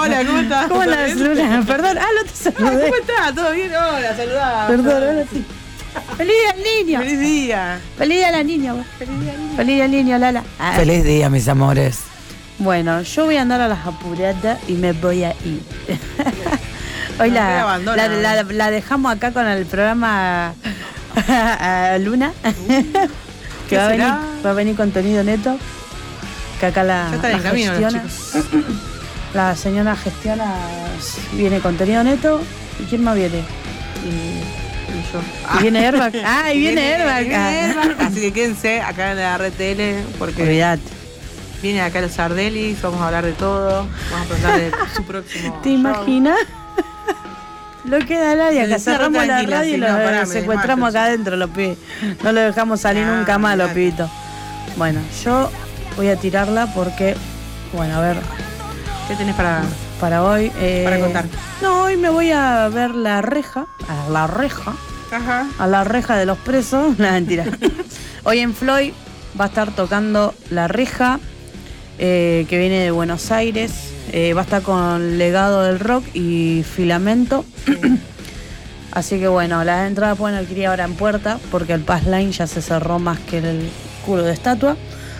Hola, ¿cómo estás? ¿Cómo andás, Luna? Perdón, no te saludé. ¿Cómo estás? ¿Todo bien? Hola, saludá. Perdón, ahora sí. ¡Feliz día al niño! ¡Feliz día! ¡Feliz día a la niña! Vos. ¡Feliz día al niño, Lala! Feliz día, mis amores. Bueno, yo voy a andar a las apuradas y me voy a ir. Hoy la dejamos acá con el programa a Luna. Que va a venir contenido neto. Que acá la gestiona. La señora gestiona, viene contenido neto. ¿Y quién más viene? Y yo. Y viene Airbag. Y viene Airbag. Así que quédense acá en la RTL porque olvidate. Viene acá los Sardelis, vamos a hablar de todo. Vamos a preguntar de su próximo ¿Te imaginas? Lo queda nadie, acá cerramos la radio y lo secuestramos acá adentro los pibes. No lo dejamos salir nunca más los pibitos. Bueno, yo voy a tirarla porque, bueno, a ver. ¿Qué tenés para hoy? Para contar. No, hoy me voy a ver la reja. A la reja. Ajá. A la reja de los presos. No, mentira. Hoy en Floyd va a estar tocando La Reja, que viene de Buenos Aires. Va a estar con Legado del Rock y Filamento. Así que bueno, las entradas pueden adquirir ahora en puerta porque el Pass Line ya se cerró más que el culo de estatua.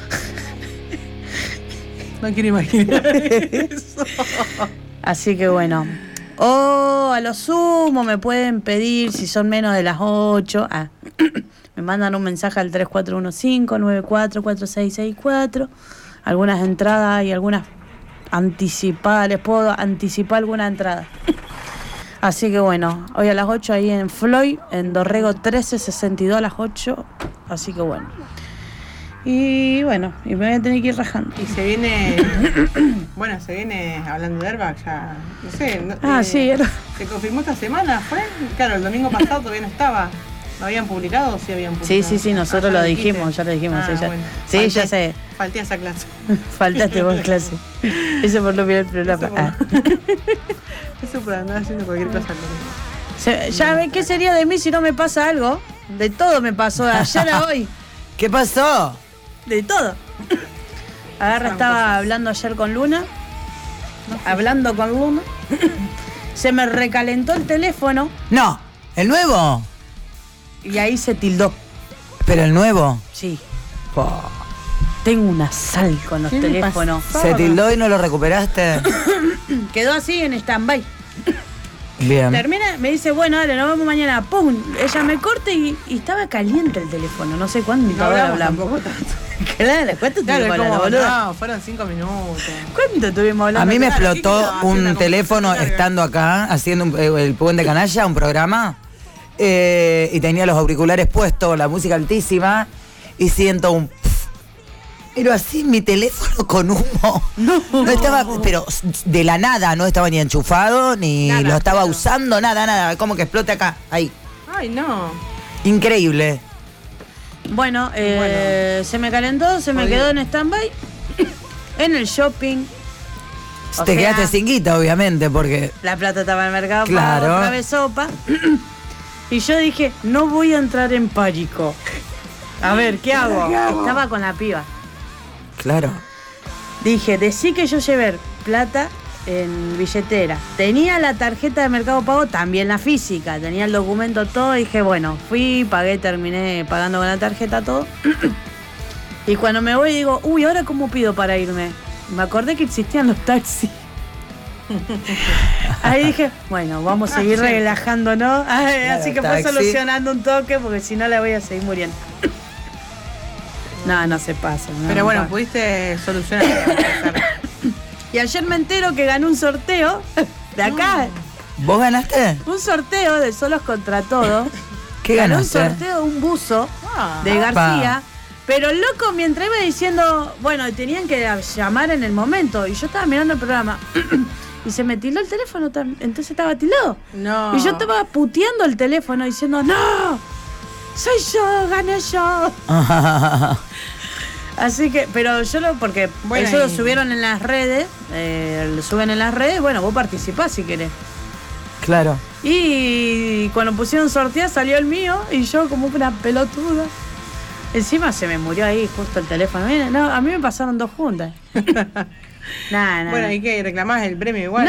No quiero imaginar eso. Así que bueno. A lo sumo me pueden pedir si son menos de las 8. Me mandan un mensaje al 3415-944664. Algunas entradas y algunas anticipadas. Les puedo anticipar alguna entrada. Así que bueno, hoy a las 8 ahí en Floyd, en Dorrego 1362 a las 8. Así que bueno. Y bueno, y me voy a tener que ir rajando. Y se viene, bueno, se viene hablando de Airbag ya, no sé. Sí. ¿Se confirmó esta semana? ¿Fue? Claro, el domingo pasado todavía no estaba. ¿Lo habían publicado o sí habían publicado? Sí, nosotros lo dijimos, ya lo dijimos. Sí, bueno. Sí, ya sé. Falté a esa clase. Faltaste vos clase. Eso por lo que el programa. Eso por andar haciendo cualquier cosa. ¿Ya ven qué sería de mí si no me pasa algo? De todo me pasó, de ayer a hoy. ¿Qué pasó? De todo. Estaba hablando ayer con Luna. Hablando con Luna. Se me recalentó el teléfono. No, ¿el nuevo? Y ahí se tildó. ¿Pero el nuevo? Sí. Tengo una sal con los teléfonos. ¿Se tildó y no lo recuperaste? Quedó así en stand-by. Bien. Termina, me dice, bueno, dale, nos vemos mañana. ¡Pum! Ella me corta y estaba caliente el teléfono. No sé cuánto no hablamos. Claro, ¿cuánto estuvimos hablando, boludo? No, fueron 5 minutos. ¿Cuánto estuvimos hablando? A mí me explotó un teléfono estando acá, haciendo el Puente Canalla, un programa. Y tenía los auriculares puestos, la música altísima. Y siento un... Pero así mi teléfono con humo. No estaba, pero de la nada, no estaba ni enchufado, ni nada, lo estaba usando, nada. Como que explote acá, ahí. Ay, no. Increíble. Bueno, se me calentó, se me quedó en stand-by. En el shopping. Te quedaste sin guita, obviamente, porque... La plata estaba en el mercado, claro. Para otra vez sopa. Y yo dije, no voy a entrar en pánico. A ver, ¿qué hago? Estaba con la piba. Claro. Dije, decí que yo llevé plata en billetera. Tenía la tarjeta de Mercado Pago, también la física. Tenía el documento todo. Dije, bueno, fui, pagué, terminé pagando con la tarjeta todo. Y cuando me voy digo, ¿ahora cómo pido para irme? Me acordé que existían los taxis. Ahí dije, bueno, vamos a seguir relajándonos. Así que fue solucionando un toque porque si no la voy a seguir muriendo. No se pasa. Pero bueno, pudiste solucionar. Y ayer me entero que gané un sorteo de acá. ¿Vos ganaste? Un sorteo de Solos contra Todo. ¿Qué ganaste? Un sorteo de un buzo de García. Pero el loco mientras iba diciendo, bueno, tenían que llamar en el momento. Y yo estaba mirando el programa. Y se me tildó el teléfono, entonces estaba tildado. No. Y yo estaba puteando el teléfono diciendo, ¡no! ¡Soy yo! ¡Gané yo! Así que, pero yo porque bueno, eso lo subieron en las redes, lo suben en las redes, bueno, vos participás si querés. Claro. Y cuando pusieron sortear salió el mío y yo como una pelotuda. Encima se me murió ahí justo el teléfono. No, a mí me pasaron 2 juntas. Nah. Bueno, ¿y qué? ¿Reclamás el premio igual?